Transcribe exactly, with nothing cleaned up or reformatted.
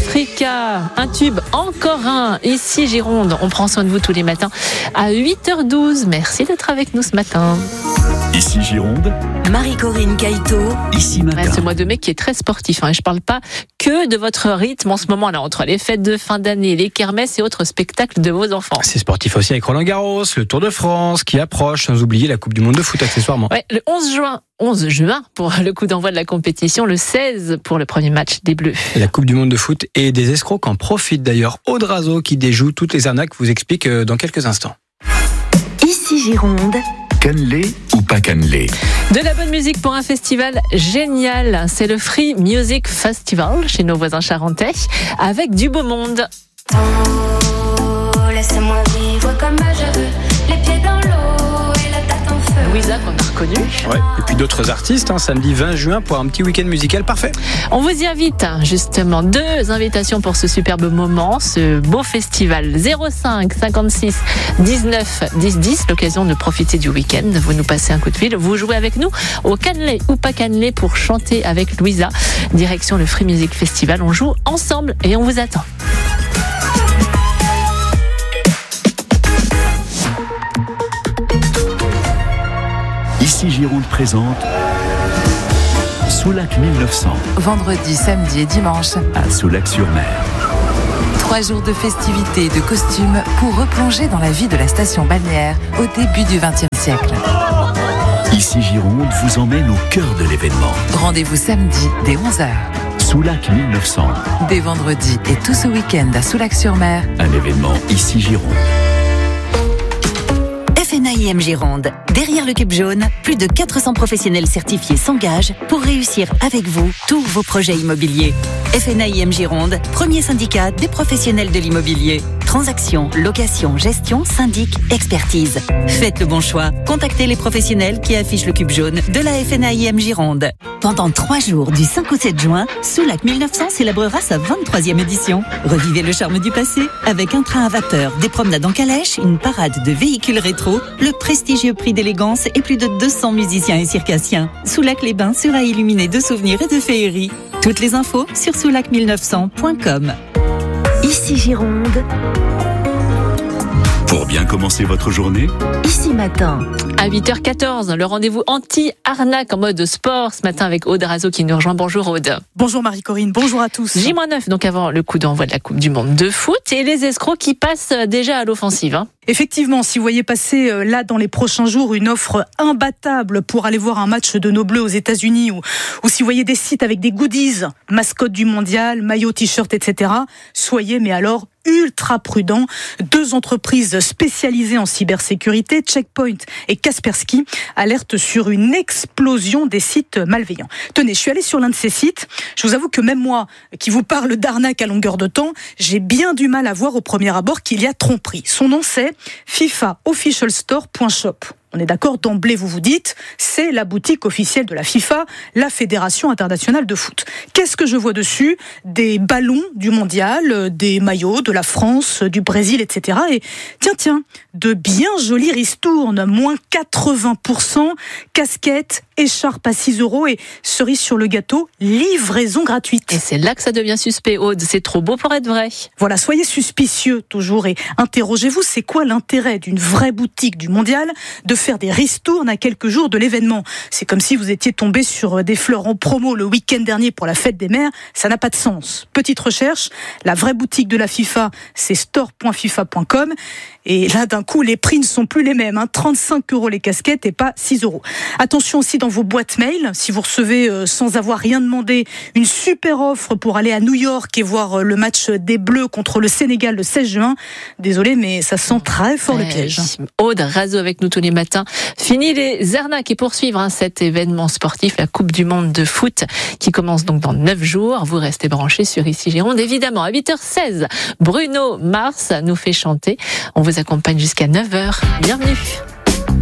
Africa, un tube, encore un. Ici Gironde, on prend soin de vous tous les matins à huit heures douze. Merci d'être avec nous ce matin. Ici Gironde, Marie-Corinne Caïto. Ici matin. Ouais, ce mois de mai qui est très sportif. Hein. Je ne parle pas que de votre rythme en ce moment là, entre les fêtes de fin d'année, les kermesses et autres spectacles de vos enfants. C'est sportif aussi avec Roland Garros, le Tour de France qui approche, sans oublier la Coupe du Monde de foot accessoirement. Ouais, le onze juin, onze juin pour le coup d'envoi de la compétition, le seize pour le premier match des Bleus. La Coupe du Monde de foot et des escrocs en profitent d'ailleurs. Aude Razo qui déjoue toutes les arnaques vous explique dans quelques instants. Ici Gironde. Cannelé ou pas cannelé? De la bonne musique pour un festival génial. C'est le Free Music Festival chez nos voisins charentais avec du beau monde. Oh, laisse-moi vivre comme je veux, les pieds dans l'eau et la tête en feu. Louisa qu'on a reconnue. Ouais. Et puis d'autres artistes, hein, samedi vingt juin pour un petit week-end musical parfait. On vous y invite, justement, deux invitations pour ce superbe moment, ce beau festival. zéro cinq cinquante-six dix-neuf dix dix, l'occasion de profiter du week-end. Vous nous passez un coup de fil, vous jouez avec nous au cannelé ou pas cannelé pour chanter avec Louisa. Direction le Free Music Festival, on joue ensemble et on vous attend. Ici Gironde présente Soulac mille neuf cents Vendredi, samedi et dimanche. à Soulac-sur-Mer. Trois jours de festivités et de costumes pour replonger dans la vie de la station balnéaire au début du vingtième siècle. Ici Gironde vous emmène au cœur de l'événement. Rendez-vous samedi dès onze heures. Soulac mille neuf cents, Dès vendredi et tout ce week-end à Soulac-sur-Mer. un événement Ici Gironde. F N A I M Gironde. Derrière le cube jaune, plus de quatre cents professionnels certifiés s'engagent pour réussir avec vous tous vos projets immobiliers. F N A I M Gironde, premier syndicat des professionnels de l'immobilier. Transactions, location, gestion, syndic, expertise. Faites le bon choix. Contactez les professionnels qui affichent le cube jaune de la F N A I M Gironde. Pendant trois jours, du cinq au sept juin, Soulac mille neuf cents célébrera sa vingt-troisième édition. Revivez le charme du passé avec un train à vapeur, des promenades en calèche, une parade de véhicules rétro, le prestigieux prix d'élégance et plus de deux cents musiciens et circassiens. Soulac-les-Bains sera illuminé de souvenirs et de féeries. Toutes les infos sur soulac mille neuf cents point com. Ici Gironde, Pour bien commencer votre journée, ici matin. À huit heures quatorze, le rendez-vous anti-arnaque en mode sport ce matin avec Aude Razo qui nous rejoint. Bonjour Aude. Bonjour Marie-Corinne, bonjour à tous. J neuf, donc avant le coup d'envoi de la Coupe du Monde de foot et les escrocs qui passent déjà à l'offensive. Hein. Effectivement, si vous voyez passer euh, là dans les prochains jours une offre imbattable pour aller voir un match de nos Bleus aux États-Unis ou, ou si vous voyez des sites avec des goodies, mascotte du mondial, maillot, t-shirt, et cetera, soyez mais alors ultra prudents. Deux entreprises spécialisées en cybersécurité, Checkpoint et Kaspersky, alertent sur une explosion des sites malveillants. Tenez, je suis allée sur l'un de ces sites. Je vous avoue que même moi, qui vous parle d'arnaque à longueur de temps, j'ai bien du mal à voir au premier abord qu'il y a tromperie. Son nom c'est FIFA Official Store point shop. On est d'accord, d'emblée vous vous dites, c'est la boutique officielle de la FIFA, la Fédération internationale de foot. Qu'est-ce que je vois dessus? Des ballons du mondial, des maillots de la France, du Brésil, et cetera. Et tiens, tiens, de bien jolies ristournes, moins quatre-vingts pour cent, casquettes, écharpes à six euros et cerise sur le gâteau, livraison gratuite. Et c'est là que ça devient suspect, Aude. C'est trop beau pour être vrai. Voilà, soyez suspicieux toujours et interrogez-vous, c'est quoi l'intérêt d'une vraie boutique du mondial de faire des ristournes à quelques jours de l'événement? C'est comme si vous étiez tombé sur des fleurs en promo le week-end dernier pour la fête des mères, ça n'a pas de sens. Petite recherche, la vraie boutique de la FIFA, c'est store point fifa point com et là d'un coup les prix ne sont plus les mêmes, hein. trente-cinq euros les casquettes et pas six euros. Attention aussi dans vos boîtes mail, si vous recevez euh, sans avoir rien demandé une super offre pour aller à New York et voir euh, le match des Bleus contre le Sénégal le seize juin, désolé mais ça sent très fort le piège. Aude Razo avec nous tous les matins. Fini les arnaques et poursuivre hein, cet événement sportif, la Coupe du Monde de foot qui commence donc dans neuf jours. Vous restez branchés sur Ici Gironde évidemment. À huit heures seize, Bruno Mars nous fait chanter. On vous accompagne jusqu'à neuf heures. Bienvenue.